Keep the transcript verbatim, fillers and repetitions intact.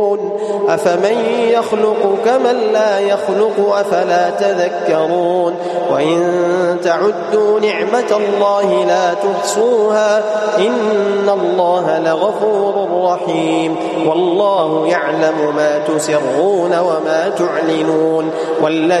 أفمن يخلق كمن لا يخلق أفلا تذكرون وإن تعدوا نعمة الله لا تحصوها إن الله لغفور رحيم والله يعلم ما تسرون وما تعلنون.